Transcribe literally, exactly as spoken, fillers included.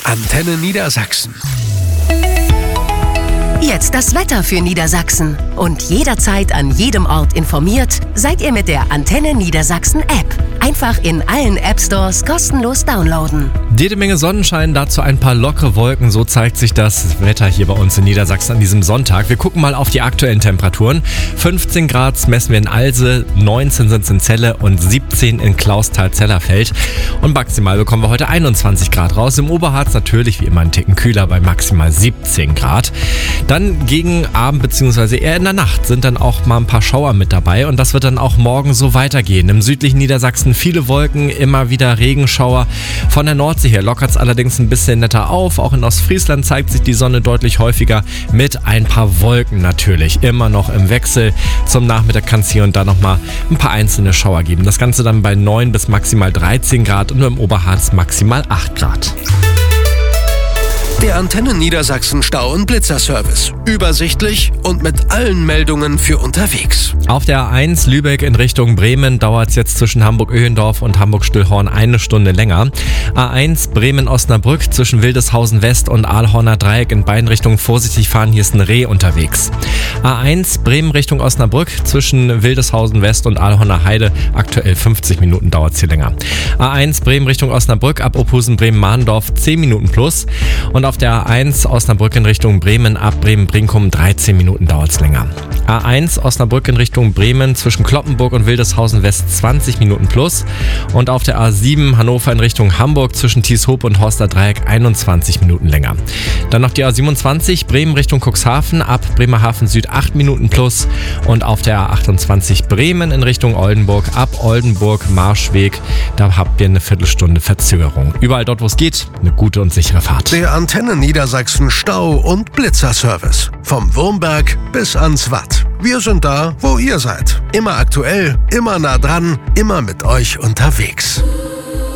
Antenne Niedersachsen. Jetzt das Wetter für Niedersachsen. Und jederzeit an jedem Ort informiert seid ihr mit der Antenne Niedersachsen App. Einfach in allen App-Stores kostenlos downloaden. Jede Menge Sonnenschein, dazu ein paar lockere Wolken. So zeigt sich das Wetter hier bei uns in Niedersachsen an diesem Sonntag. Wir gucken mal auf die aktuellen Temperaturen. fünfzehn Grad messen wir in Alse, neunzehn sind es in Celle und siebzehn in Clausthal-Zellerfeld. Und maximal bekommen wir heute einundzwanzig Grad raus. Im Oberharz natürlich wie immer ein Ticken kühler bei maximal siebzehn Grad. Dann gegen Abend bzw. eher in der Nacht sind dann auch mal ein paar Schauer mit dabei. Und das wird dann auch morgen so weitergehen. Im südlichen Niedersachsen viele Wolken, immer wieder Regenschauer. Von der Nordsee her lockert es allerdings ein bisschen netter auf. Auch in Ostfriesland zeigt sich die Sonne deutlich häufiger mit ein paar Wolken natürlich. Immer noch im Wechsel. Zum Nachmittag kann es hier und da nochmal ein paar einzelne Schauer geben. Das Ganze dann bei neun bis maximal dreizehn Grad und im Oberharz maximal acht Grad. Der Antenne Niedersachsen Stau- und Blitzerservice. Übersichtlich und mit allen Meldungen für unterwegs. Auf der A eins Lübeck in Richtung Bremen dauert es jetzt zwischen Hamburg-Öhendorf und Hamburg-Stillhorn eine Stunde länger. A eins Bremen-Osnabrück zwischen Wildeshausen West und Aalhorner Dreieck in beiden Richtungen vorsichtig fahren, hier ist ein Reh unterwegs. A eins Bremen Richtung Osnabrück zwischen Wildeshausen West und Aalhorner Heide, aktuell fünfzig Minuten dauert es hier länger. A eins Bremen Richtung Osnabrück ab Ophusen Bremen-Mahndorf zehn Minuten plus und auf der A eins Osnabrück in Richtung Bremen ab Bremen-Brinkum dreizehn Minuten dauert es länger. A eins Osnabrück in Richtung Bremen zwischen Kloppenburg und Wildeshausen West zwanzig Minuten plus und auf der A sieben Hannover in Richtung Hamburg zwischen Tieshoop und Horster Dreieck einundzwanzig Minuten länger. Dann noch die A siebenundzwanzig Bremen Richtung Cuxhaven ab Bremerhaven Süd acht Minuten plus und auf der A achtundzwanzig Bremen in Richtung Oldenburg ab Oldenburg Marschweg, da habt ihr eine Viertelstunde Verzögerung. Überall dort, wo es geht, eine gute und sichere Fahrt. Der Antenne Niedersachsen Stau- und Blitzerservice. Vom Wurmberg bis ans Watt. Wir sind da, wo ihr seid. Immer aktuell, immer nah dran, immer mit euch unterwegs.